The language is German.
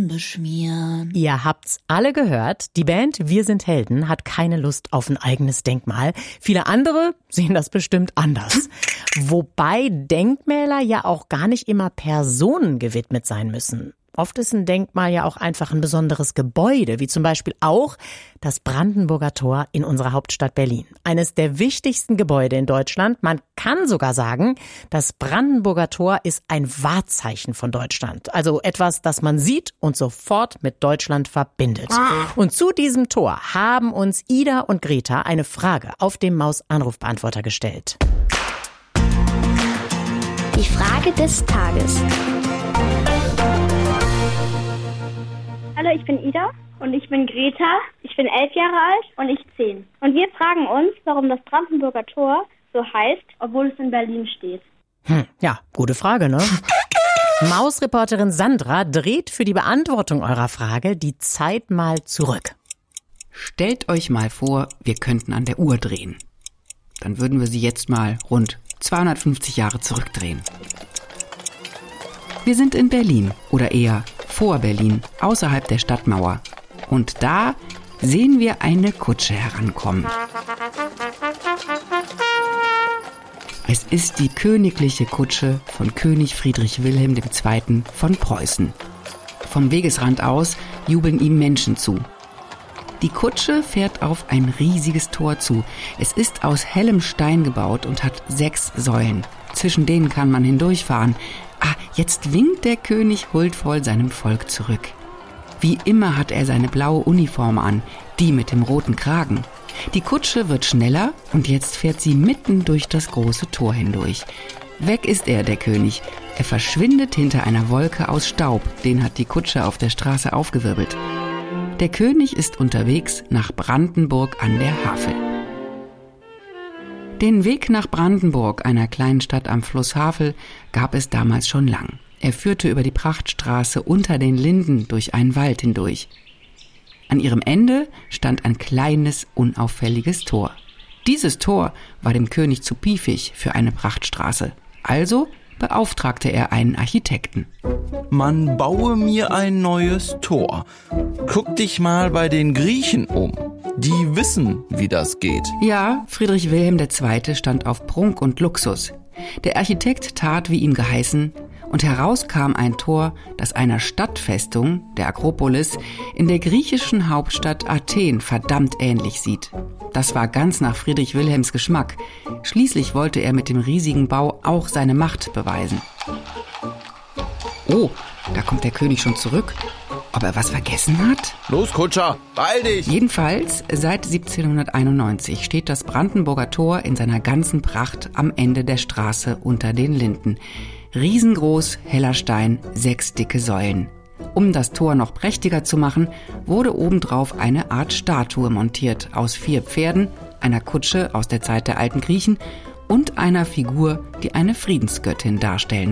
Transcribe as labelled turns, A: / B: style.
A: Boden beschmieren.
B: Ihr habt's alle gehört, die Band Wir sind Helden hat keine Lust auf ein eigenes Denkmal. Viele andere sehen das bestimmt anders. Wobei Denkmäler ja auch gar nicht immer Personen gewidmet sein müssen. Oft ist ein Denkmal ja auch einfach ein besonderes Gebäude, wie zum Beispiel auch das Brandenburger Tor in unserer Hauptstadt Berlin. Eines der wichtigsten Gebäude in Deutschland. Man kann sogar sagen, das Brandenburger Tor ist ein Wahrzeichen von Deutschland. Also etwas, das man sieht und sofort mit Deutschland verbindet. Und zu diesem Tor haben uns Ida und Greta eine Frage auf dem Maus-Anrufbeantworter gestellt.
C: Die Frage des Tages.
D: Hallo, ich bin Ida und ich bin Greta. Ich bin 11 Jahre alt und ich 10. Und wir fragen uns, warum das Brandenburger Tor so heißt, obwohl es in Berlin steht.
B: Ja, gute Frage, ne? Mausreporterin Sandra dreht für die Beantwortung eurer Frage die Zeit mal zurück.
E: Stellt euch mal vor, wir könnten an der Uhr drehen. Dann würden wir sie jetzt mal rund 250 Jahre zurückdrehen. Wir sind in Berlin oder eher vor Berlin, außerhalb der Stadtmauer. Und da sehen wir eine Kutsche herankommen. Es ist die königliche Kutsche von König Friedrich Wilhelm II. Von Preußen. Vom Wegesrand aus jubeln ihm Menschen zu. Die Kutsche fährt auf ein riesiges Tor zu. Es ist aus hellem Stein gebaut und hat 6 Säulen. Zwischen denen kann man hindurchfahren. Jetzt winkt der König huldvoll seinem Volk zurück. Wie immer hat er seine blaue Uniform an, die mit dem roten Kragen. Die Kutsche wird schneller und jetzt fährt sie mitten durch das große Tor hindurch. Weg ist er, der König. Er verschwindet hinter einer Wolke aus Staub. Den hat die Kutsche auf der Straße aufgewirbelt. Der König ist unterwegs nach Brandenburg an der Havel. Den Weg nach Brandenburg, einer kleinen Stadt am Fluss Havel, gab es damals schon lang. Er führte über die Prachtstraße unter den Linden durch einen Wald hindurch. An ihrem Ende stand ein kleines, unauffälliges Tor. Dieses Tor war dem König zu piefig für eine Prachtstraße. Also beauftragte er einen Architekten.
F: Man baue mir ein neues Tor. Guck dich mal bei den Griechen um. Die wissen, wie das geht.
E: Ja, Friedrich Wilhelm II. Stand auf Prunk und Luxus. Der Architekt tat, wie ihm geheißen, und heraus kam ein Tor, das einer Stadtfestung, der Akropolis, in der griechischen Hauptstadt Athen verdammt ähnlich sieht. Das war ganz nach Friedrich Wilhelms Geschmack. Schließlich wollte er mit dem riesigen Bau auch seine Macht beweisen. Oh, da kommt der König schon zurück. Ob er was vergessen hat?
F: Los, Kutscher, beeil dich!
E: Jedenfalls, seit 1791 steht das Brandenburger Tor in seiner ganzen Pracht am Ende der Straße unter den Linden. Riesengroß, heller Stein, 6 dicke Säulen. Um das Tor noch prächtiger zu machen, wurde obendrauf eine Art Statue montiert aus 4 Pferden, einer Kutsche aus der Zeit der alten Griechen und einer Figur, die eine Friedensgöttin darstellen